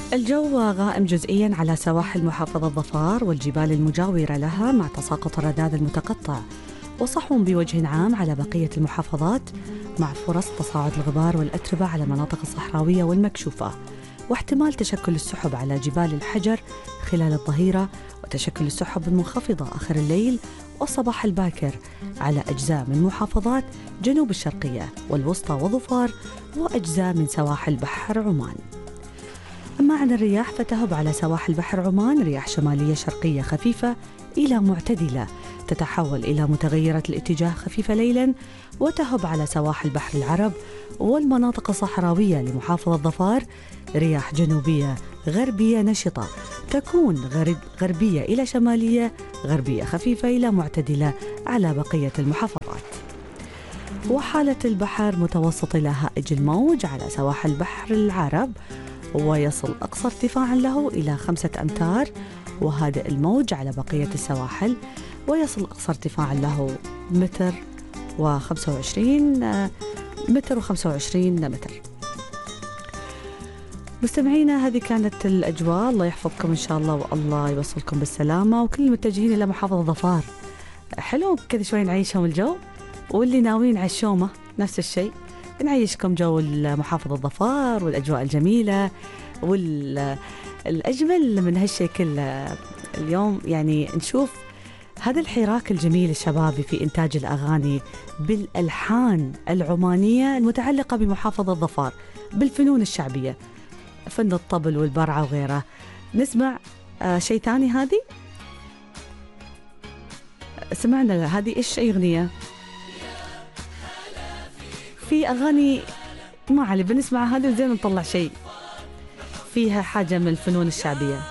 الجو غائم جزئياً على سواحل محافظة ظفار والجبال المجاورة لها مع تساقط الرذاذ المتقطع، وصحو بوجه عام على بقية المحافظات مع فرص تصاعد الغبار والأتربة على المناطق الصحراوية والمكشوفة، واحتمال تشكل السحب على جبال الحجر خلال الظهيرة، وتشكل السحب المنخفضة آخر الليل والصباح الباكر على أجزاء من محافظات جنوب الشرقية والوسطى وظفار وأجزاء من سواحل بحر عمان. أما عن الرياح فتهب على سواحل بحر عمان رياح شمالية شرقية خفيفة إلى معتدلة تتحول إلى متغيرة الاتجاه خفيفة ليلاً، وتهب على سواحل بحر العرب والمناطق الصحراوية لمحافظة ظفار رياح جنوبية غربية نشطة تكون غربية إلى شمالية غربية خفيفة إلى معتدلة على بقية المحافظات. وحالة البحر متوسط إلى هائج الموج على سواحل بحر العرب، ويصل أقصى ارتفاعا له إلى 5 أمتار، وهادئ الموج على بقية السواحل ويصل أقصى ارتفاعا له متر و25 متر. مستمعينا، هذه كانت الأجواء. الله يحفظكم إن شاء الله، والله يوصلكم بالسلامة، وكل المتجهين إلى محافظة ظفار حلو كذا شوي نعيشهم الجو، واللي ناويين على الشومة نفس الشيء نعيشكم جو محافظة ظفار والأجواء الجميلة والأجمل من هالشكل. اليوم يعني نشوف هذا الحراك الجميل الشبابي في إنتاج الأغاني بالألحان العمانية المتعلقة بمحافظة ظفار بالفنون الشعبية، فن الطبل والبرعة وغيره. نسمع شيء ثاني. هذه سمعنا هذه إيش أي أغنية؟ في أغاني ما علي بنسمع هذه وزين نطلع شيء فيها حاجة من الفنون الشعبية.